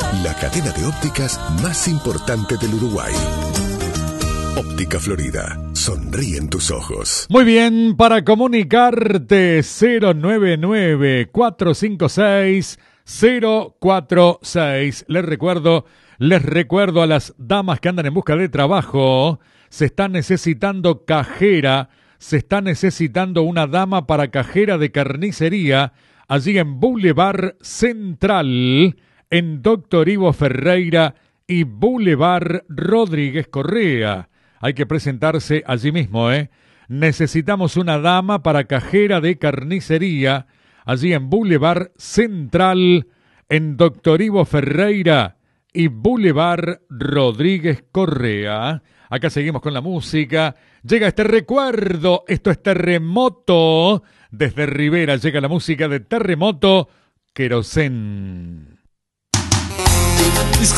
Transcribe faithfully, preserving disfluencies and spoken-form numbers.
la cadena de ópticas más importante del Uruguay. Óptica Florida, sonríe en tus ojos. Muy bien, para comunicarte cero nueve nueve, cuatro cinco seis, cero cuatro seis. Les recuerdo, les recuerdo a las damas que andan en busca de trabajo, se está necesitando cajera, se está necesitando una dama para cajera de carnicería, allí en Boulevard Central, en Doctor Ivo Ferreira y Boulevard Rodríguez Correa. Hay que presentarse allí mismo, ¿eh? Necesitamos una dama para cajera de carnicería, allí en Boulevard Central, en Doctor Ivo Ferreira y Boulevard Rodríguez Correa. Acá seguimos con la música. Llega este recuerdo, esto es Terremoto. Desde Rivera llega la música de Terremoto, Querosén.